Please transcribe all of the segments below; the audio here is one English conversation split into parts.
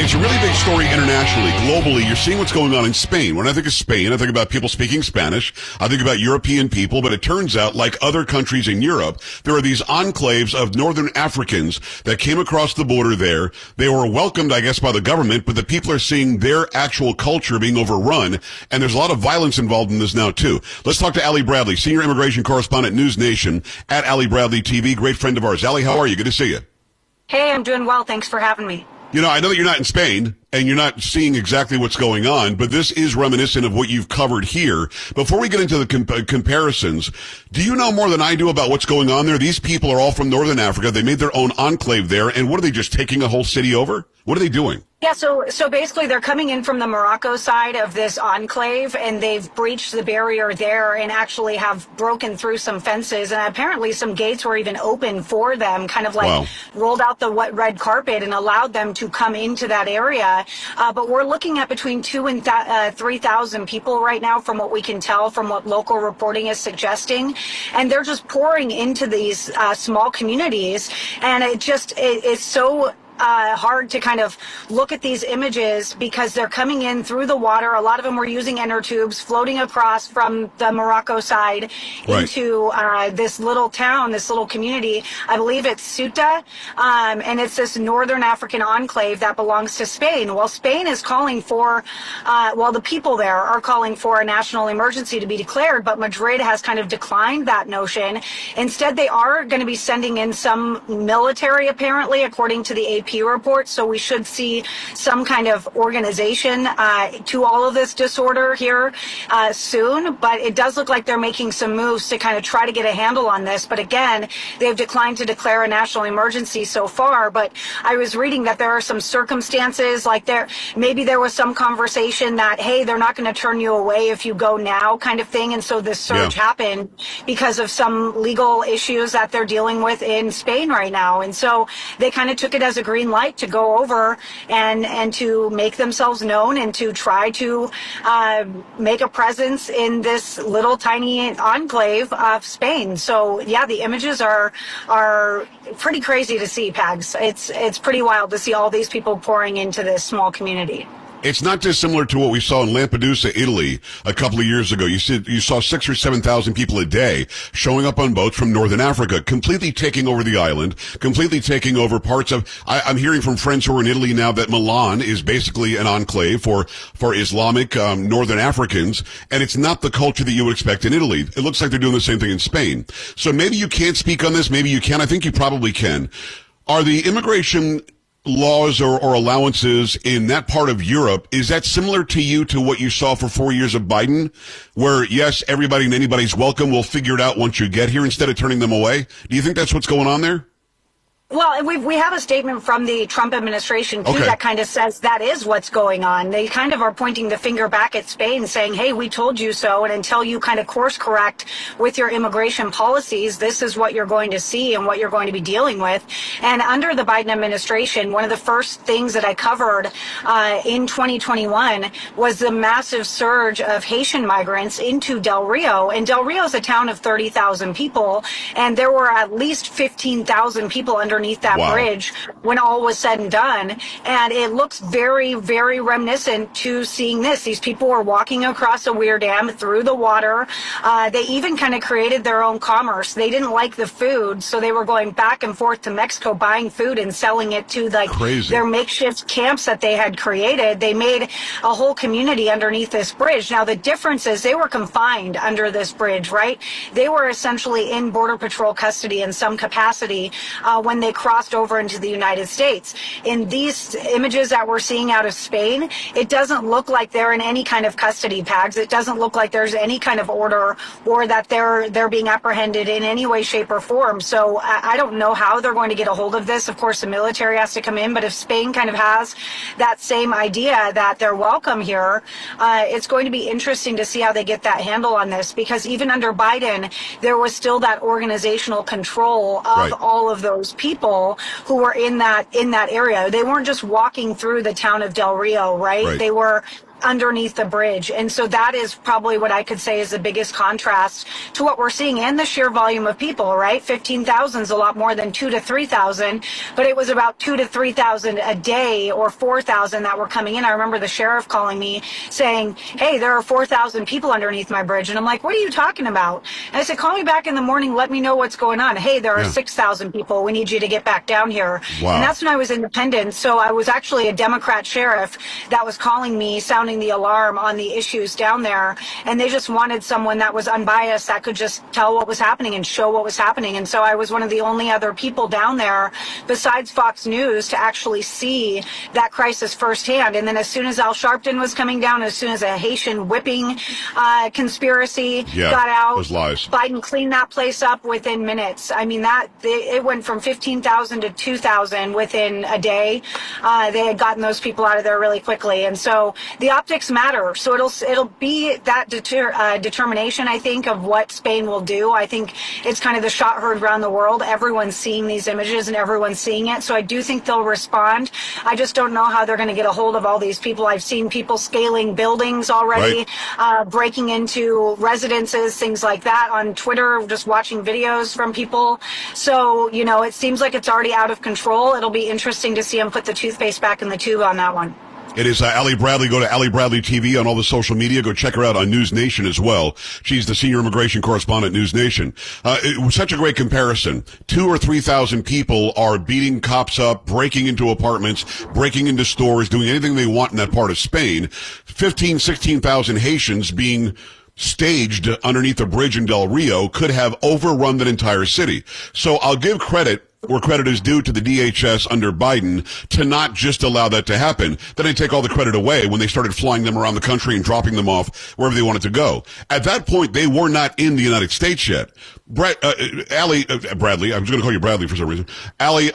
It's a really big story internationally, globally. You're seeing what's going on in Spain. When I think of Spain, I think about people speaking Spanish. I think about European people, but it turns out, like other countries in Europe, there are these enclaves of northern Africans that came across the border there. They were welcomed, I guess, by the government, but the people are seeing their actual culture being overrun, and there's a lot of violence involved in this now, too. Let's talk to Allie Bradley, senior immigration correspondent, News Nation, at Allie Bradley TV. Great friend of ours. Allie, how are you? Good to see you. Hey, I'm doing well. Thanks for having me. You know, I know that you're not in Spain and you're not seeing exactly what's going on, but this is reminiscent of what you've covered here. Before we get into the comparisons, do you know more than I do about what's going on there? These people are all from Northern Africa. They made their own enclave there. And what are they, just taking a whole city over? What are they doing? Yeah, so basically they're coming in from the Morocco side of this enclave, and they've breached the barrier there and actually have broken through some fences, and apparently some gates were even open for them, kind of like rolled out the red carpet and allowed them to come into that area. But we're looking at between 2,000 and 3,000 people right now, from what we can tell, from what local reporting is suggesting, and they're just pouring into these small communities, and it's so hard to kind of look at these images because they're coming in through the water. A lot of them were using inner tubes, floating across from the Morocco side into this little town, this little community. I believe it's Ceuta, and it's this northern African enclave that belongs to Spain. Well, Spain is calling for, the people there are calling for a national emergency to be declared, but Madrid has kind of declined that notion. Instead, they are going to be sending in some military, apparently, according to the AP report, so we should see some kind of organization to all of this disorder here soon, but it does look like they're making some moves to kind of try to get a handle on this. But again, they've declined to declare a national emergency so far. But I was reading that there are some circumstances, like maybe there was some conversation that, hey, they're not going to turn you away if you go now, kind of thing, and so this surge happened because of some legal issues that they're dealing with in Spain right now, and so they kind of took it as a green light to go over and to make themselves known and to try to make a presence in this little tiny enclave of Spain. So yeah, the images are pretty crazy to see, Pags. It's pretty wild to see all these people pouring into this small community. It's not dissimilar to what we saw in Lampedusa, Italy, a couple of years ago. You saw 6,000 or 7,000 people a day showing up on boats from Northern Africa, completely taking over the island, completely taking over parts of. I'm hearing from friends who are in Italy now that Milan is basically an enclave for Islamic Northern Africans, and it's not the culture that you would expect in Italy. It looks like they're doing the same thing in Spain. So maybe you can't speak on this. Maybe you can. I think you probably can. Are the immigration laws or allowances in that part of Europe, is that similar to what you saw for 4 years of Biden, where, yes, everybody and anybody's welcome, we'll figure it out once you get here instead of turning them away? Do you think that's what's going on there? Well, we have a statement from the Trump administration, too, that kind of says that is what's going on. They kind of are pointing the finger back at Spain, saying, hey, we told you so, and until you kind of course correct with your immigration policies, this is what you're going to see and what you're going to be dealing with. And under the Biden administration, one of the first things that I covered in 2021 was the massive surge of Haitian migrants into Del Rio. And Del Rio is a town of 30,000 people, and there were at least 15,000 people underneath that bridge when all was said and done. And it looks very, very reminiscent to seeing this. These people were walking across a weir dam through the water. They even kind of created their own commerce. They didn't like the food, so they were going back and forth to Mexico buying food and selling it to their makeshift camps that they had created. They made a whole community underneath this bridge. Now, the difference is they were confined under this bridge, right? They were essentially in Border Patrol custody in some capacity when they crossed over into the United States. In these images that we're seeing out of Spain, it doesn't look like they're in any kind of custody, Pags. It doesn't look like there's any kind of order or that they're being apprehended in any way, shape, or form. So I don't know how they're going to get a hold of this. Of course, the military has to come in, but if Spain kind of has that same idea that they're welcome here, it's going to be interesting to see how they get that handle on this, because even under Biden, there was still that organizational control of all of those people who were in that area. They weren't just walking through the town of Del Rio, right? They were underneath the bridge. And so that is probably what I could say is the biggest contrast to what we're seeing, and the sheer volume of people, right? 15,000 is a lot more than 2,000 to 3,000, but it was about 2,000 to 3,000 a day, or 4,000 that were coming in. I remember the sheriff calling me saying, hey, there are 4,000 people underneath my bridge. And I'm like, what are you talking about? And I said, call me back in the morning. Let me know what's going on. Hey, there are 6,000 people. We need you to get back down here. Wow. And that's when I was independent. So I was actually a Democrat sheriff that was calling me, sounding the alarm on the issues down there. And they just wanted someone that was unbiased, that could just tell what was happening and show what was happening. And so I was one of the only other people down there besides Fox News to actually see that crisis firsthand. And then as soon as Al Sharpton was coming down, as soon as a Haitian whipping conspiracy got out, those lies. Biden cleaned that place up within minutes. I mean, it went from 15,000 to 2,000 within a day. They had gotten those people out of there really quickly. And so the optics matter. So it'll be that determination, I think, of what Spain will do. I think it's kind of the shot heard around the world. Everyone's seeing these images and everyone's seeing it. So I do think they'll respond. I just don't know how they're going to get a hold of all these people. I've seen people scaling buildings already, breaking into residences, things like that on Twitter, just watching videos from people. So, it seems like it's already out of control. It'll be interesting to see them put the toothpaste back in the tube on that one. It is Ali Bradley. Go to Ali Bradley TV on all the social media. Go check her out on News Nation as well. She's the senior immigration correspondent at News Nation. It was such a great comparison. 2,000 or 3,000 people are beating cops up, breaking into apartments, breaking into stores, doing anything they want in that part of Spain. 15,000, 16,000 Haitians being staged underneath a bridge in Del Rio could have overrun that entire city. So I'll give credit where credit is due to the DHS under Biden to not just allow that to happen. Then they take all the credit away when they started flying them around the country and dropping them off wherever they wanted to go. At that point, they were not in the United States yet. Bradley, I was going to call you Bradley for some reason. Ali,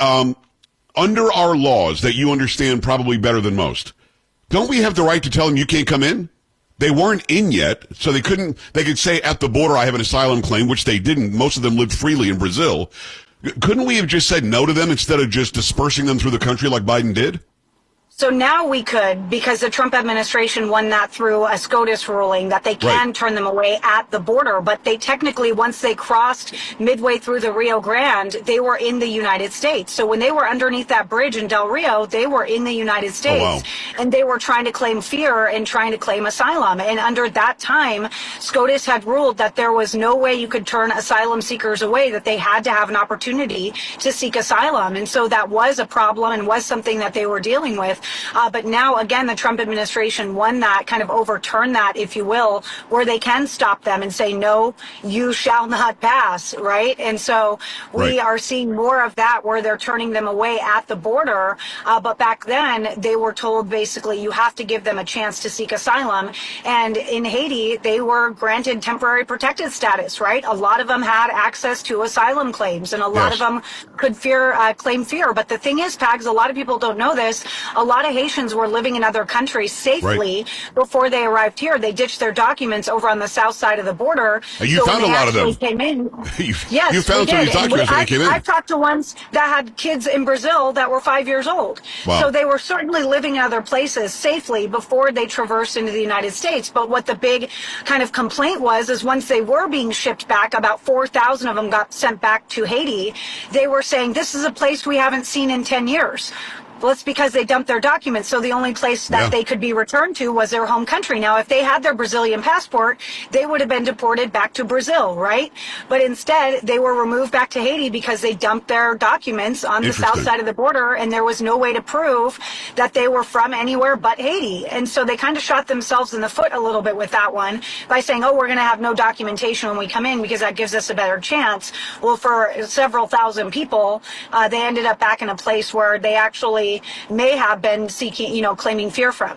under our laws that you understand probably better than most, don't we have the right to tell them you can't come in? They weren't in yet, so they could say at the border, I have an asylum claim, which they didn't. Most of them lived freely in Brazil. Couldn't we have just said no to them instead of just dispersing them through the country like Biden did? So now we could, because the Trump administration won that through a SCOTUS ruling, that they can turn them away at the border. But they technically, once they crossed midway through the Rio Grande, they were in the United States. So when they were underneath that bridge in Del Rio, they were in the United States. Oh, wow. And they were trying to claim fear and trying to claim asylum. And under that time, SCOTUS had ruled that there was no way you could turn asylum seekers away, that they had to have an opportunity to seek asylum. And so that was a problem and was something that they were dealing with. But now, again, the Trump administration won that, kind of overturned that, if you will, where they can stop them and say, no, you shall not pass, right? And so we are seeing more of that where they're turning them away at the border. But back then, they were told basically you have to give them a chance to seek asylum. And in Haiti, they were granted temporary protected status, right? A lot of them had access to asylum claims, and a lot of them could claim fear. But the thing is, Pags, a lot of people don't know this. A lot of Haitians were living in other countries safely before they arrived here. They ditched their documents over on the south side of the border. You found a lot of them. Came in. Yes, you found some of these documents when they came in. I've talked to ones that had kids in Brazil that were 5 years old. Wow. So they were certainly living in other places safely before they traversed into the United States. But what the big kind of complaint was is once they were being shipped back, about 4,000 of them got sent back to Haiti. They were saying, this is a place we haven't seen in 10 years. Well, it's because they dumped their documents. So the only place that they could be returned to was their home country. Now, if they had their Brazilian passport, they would have been deported back to Brazil, right? But instead, they were removed back to Haiti because they dumped their documents on the south side of the border, and there was no way to prove that they were from anywhere but Haiti. And so they kind of shot themselves in the foot a little bit with that one by saying, oh, we're going to have no documentation when we come in because that gives us a better chance. Well, for several thousand people, they ended up back in a place where they actually may have been seeking, claiming fear from.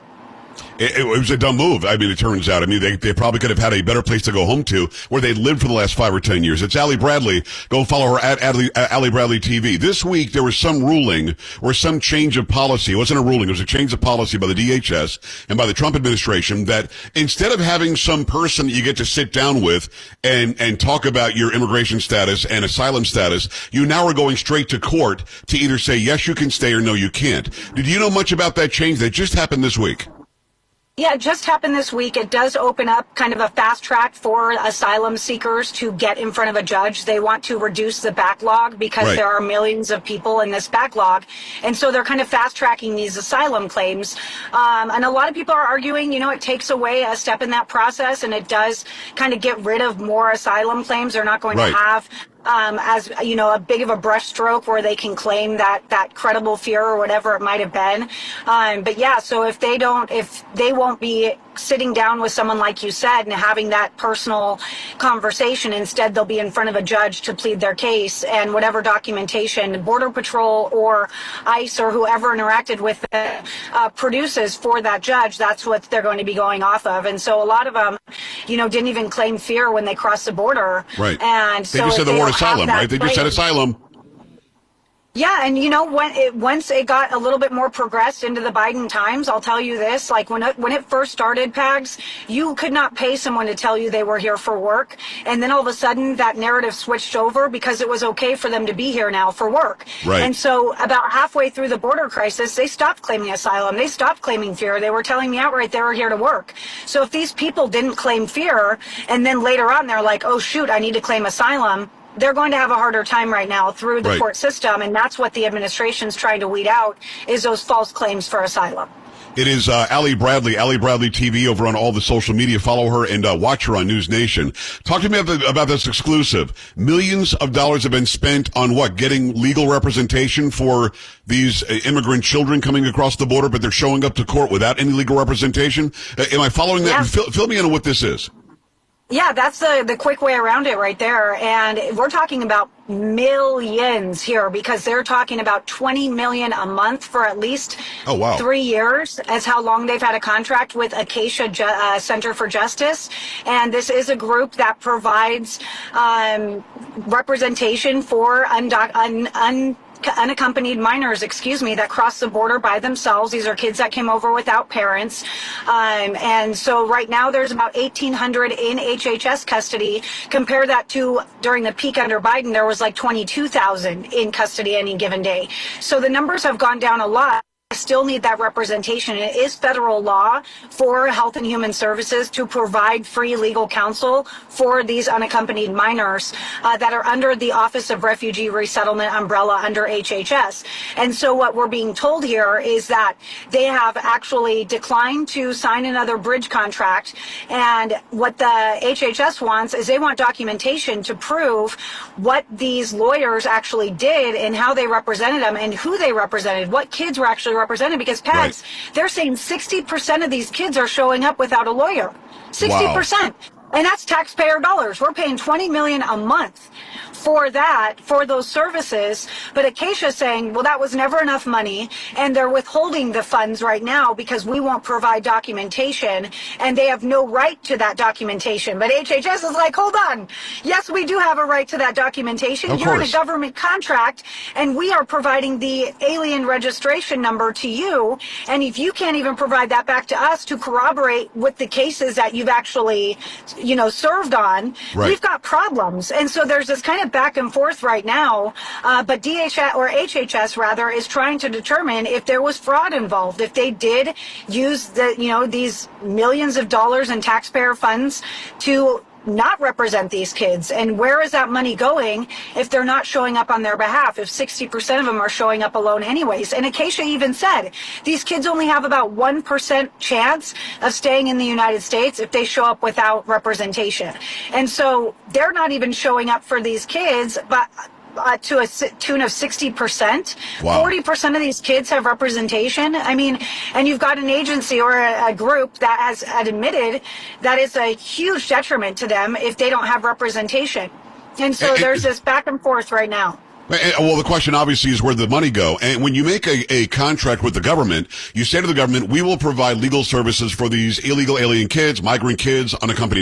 It was a dumb move. I mean, it turns out. I mean, they probably could have had a better place to go home to where they lived for the last 5 or 10 years. It's Ali Bradley. Go follow her at Ali Bradley TV. This week, there was some ruling or some change of policy. It wasn't a ruling. It was a change of policy by the DHS and by the Trump administration that instead of having some person that you get to sit down with and talk about your immigration status and asylum status, you now are going straight to court to either say, yes, you can stay or no, you can't. Did you know much about that change that just happened this week? Yeah, it just happened this week. It does open up kind of a fast track for asylum seekers to get in front of a judge. They want to reduce the backlog because there are millions of people in this backlog. And so they're kind of fast tracking these asylum claims. And a lot of people are arguing, it takes away a step in that process, and it does kind of get rid of more asylum claims. They're not going to have as a big of a brushstroke where they can claim that credible fear or whatever it might have been. But yeah, so if they won't be sitting down with someone like you said and having that personal conversation. Instead, they'll be in front of a judge to plead their case, and whatever documentation Border Patrol or ICE or whoever interacted with it produces for that judge, that's what they're going to be going off of. And so a lot of them, didn't even claim fear when they crossed the border. Right. And they just said the word asylum, right? They just said asylum. Yeah, and once it got a little bit more progressed into the Biden times, I'll tell you this, like when it first started, Pags, you could not pay someone to tell you they were here for work. And then all of a sudden that narrative switched over because it was okay for them to be here now for work. Right. And so about halfway through the border crisis, they stopped claiming asylum. They stopped claiming fear. They were telling me outright they were here to work. So if these people didn't claim fear and then later on they're like, oh shoot, I need to claim asylum, they're going to have a harder time right now through the court system, and that's what the administration's trying to weed out, is those false claims for asylum. It is Ali Bradley TV over on all the social media. Follow her and watch her on News Nation. Talk to me about this exclusive. Millions of dollars have been spent on what? Getting legal representation for these immigrant children coming across the border, but they're showing up to court without any legal representation. Am I following that? Yeah. Fill me in on what this is. Yeah, that's the quick way around it right there. And we're talking about millions here because they're talking about $20 million a month for at least 3 years as how long they've had a contract with Acacia Center for Justice. And this is a group that provides representation for unaccompanied minors, that cross the border by themselves. These are kids that came over without parents. And so right now there's about 1,800 in HHS custody. Compare that to during the peak under Biden, there was like 22,000 in custody any given day. So the numbers have gone down a lot. Still need that representation. It is federal law for Health and Human Services to provide free legal counsel for these unaccompanied minors that are under the Office of Refugee Resettlement umbrella under HHS. And so what we're being told here is that they have actually declined to sign another bridge contract. And what the HHS wants is they want documentation to prove what these lawyers actually did and how they represented them and who they represented, what kids were actually represented, because Pags, they're saying 60% of these kids are showing up without a lawyer. 60%. Wow. And that's taxpayer dollars. We're paying $20 million a month for that, for those services. But Acacia is saying, well, that was never enough money, and they're withholding the funds right now because we won't provide documentation, and they have no right to that documentation. But HHS is like, hold on. Yes, we do have a right to that documentation. You're in a government contract, and we are providing the alien registration number to you. And if you can't even provide that back to us to corroborate with the cases that you've actually, served on, we've got problems. And so there's this kind of back and forth right now, but HHS rather is trying to determine if there was fraud involved, if they did use these millions of dollars in taxpayer funds to not represent these kids, and where is that money going if they're not showing up on their behalf, if 60% of them are showing up alone anyways. And Acacia even said these kids only have about 1% chance of staying in the United States if they show up without representation. And so they're not even showing up for these kids, but to a tune of 60%. Wow. 40% of these kids have representation. I mean, and you've got an agency or a group that has admitted that it's a huge detriment to them if they don't have representation. And so there's this back and forth right now. Well, the question obviously is where the money go. And when you make a contract with the government, you say to the government, we will provide legal services for these illegal alien kids, migrant kids, unaccompanied